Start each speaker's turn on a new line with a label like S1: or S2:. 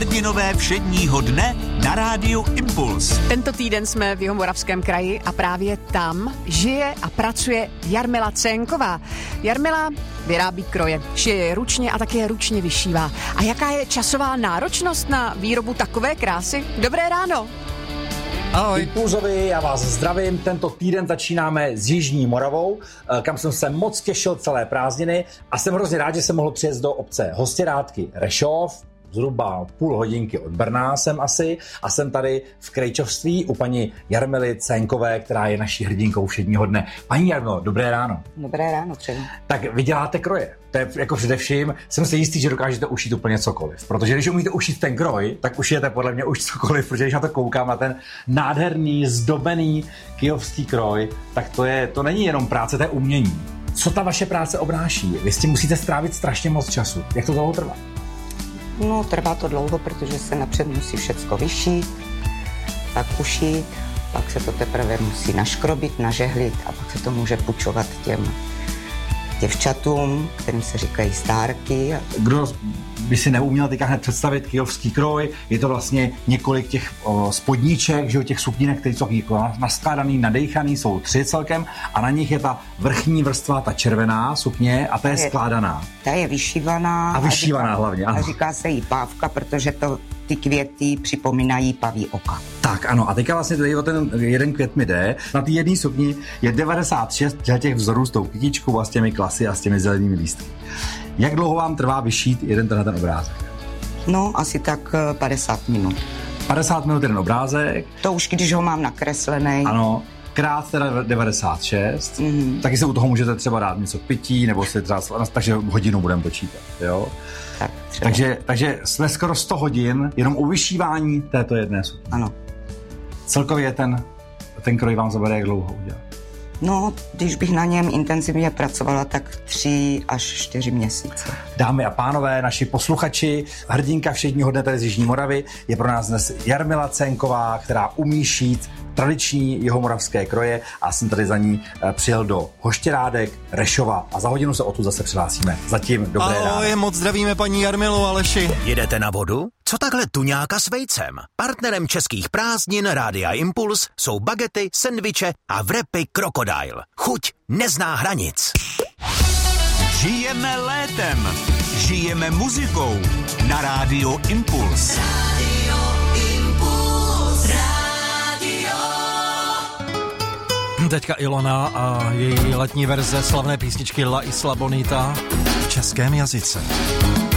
S1: hrdinové všedního dne na rádiu Impuls.
S2: Tento týden jsme v Jihomoravském kraji a právě tam žije a pracuje Jarmila Cénková. Jarmila vyrábí kroje, šije je ručně a také ručně vyšívá. A jaká je časová náročnost na výrobu takové krásy? Dobré ráno.
S3: Ahoj. Impulzovi, já vás zdravím. Tento týden začínáme s Jižní Moravou, kam jsem se moc těšil celé prázdniny a jsem hrozně rád, že jsem mohl přijet do obce Hostěrádky Rešov, zhruba půl hodinky od Brna jsem asi, a jsem tady v krejčovství u paní Jarmily Cénkové, která je naší hrdinkou všedního dne. Paní Jarmilo, dobré ráno.
S4: Dobré ráno, třeba.
S3: Tak vy děláte kroje. To je jako především, jsem si jistý, že dokážete ušít úplně cokoliv. Protože když umíte ušít ten kroj, tak ušijete podle mě už cokoliv, protože když na to koukám, na ten nádherný, zdobený kyjovský kroj, tak to není jenom práce, to je umění. Co ta vaše práce obnáší? Vy s tím musíte strávit strašně moc času. Jak to dlouho trvá?
S4: No, trvá to dlouho, protože se napřed musí všecko vyšít, pak ušít, pak se to teprve musí naškrobit, nažehlit a pak se to může půjčovat těm děvčatům, kterým se říkají stárky.
S3: Kdo by si neuměl teďka hned představit kyjovský kroj, je to vlastně několik těch spodníček, že těch suknínek, které jsou naskládaný, nadejchaný, jsou 3 celkem a na nich je ta vrchní vrstva, ta červená sukně a ta je skládaná.
S4: Ta je vyšívaná.
S3: A vyšívaná hlavně, ano.
S4: A říká se jí pávka, protože ty květy připomínají paví oka.
S3: Tak ano, a teďka vlastně tady o ten jeden květ mi jde. Na té jedné sukni je 96 těch vzorů s tou kytičkou a s těmi klasy a s těmi zelenými lístky. Jak dlouho vám trvá vyšít jeden ten obrázek?
S4: No, asi tak 50 minut.
S3: 50 minut jeden obrázek.
S4: To už když ho mám nakreslený.
S3: Ano, krát teda 96. Taky se u toho můžete třeba dát něco k pití, nebo si třeba, takže hodinu budeme počítat, jo?
S4: Tak,
S3: takže jsme skoro 100 hodin jenom u vyšívání této jedné sukně.
S4: Ano.
S3: Celkově ten kroj vám zabere jak dlouho udělat?
S4: No, když bych na něm intenzivně pracovala, tak 3 až 4 měsíce.
S3: Dámy a pánové, naši posluchači, hrdinka všedního dne tady z Jižní Moravy je pro nás dnes Jarmila Cénková, která umí šít tradiční jihomoravské kroje a jsem tady za ní přijel do Hoštěrádek Rešova a za hodinu se odtud zase přihlásíme. Zatím dobré ráno.
S5: Ahoj, moc zdravíme paní Jarmilu, Aleši.
S1: Jedete na vodu? Co takhle tuňáka s vejcem? Partnerem českých prázdnin Rádia Impuls jsou bagety, sendviče a wrapy Crocodile. Chuť nezná hranic. Žijeme létem. Žijeme muzikou. Na Rádiu Impuls. Radio Impuls. Radio.
S5: Teďka Ilona a její letní verze slavné písničky La Isla Bonita v českém jazyce.